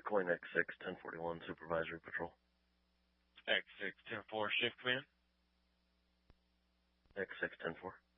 Coin X6, 1041, Supervisory Patrol. X6, 10-4, shift command. X6, 10-4.